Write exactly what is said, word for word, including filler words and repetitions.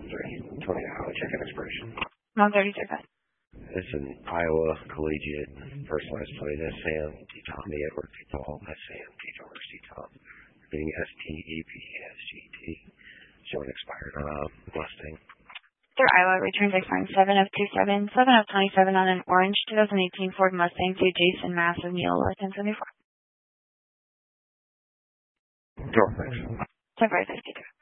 one three. twenty hour check and expiration. one thirty thirty-five. It's an Iowa Collegiate personalized plate. S Sam T Tommy Edward T Paul. S Sam T George T Tom. Being S T E P S G T. Showing expired uh, Mustang. Sir Iowa returns expiring seven of twenty-seven, seven of twenty-seven on an orange twenty eighteen Ford Mustang to Jason Mass of Neola ten seventy-four. Door, thanks. ten five fifty-two.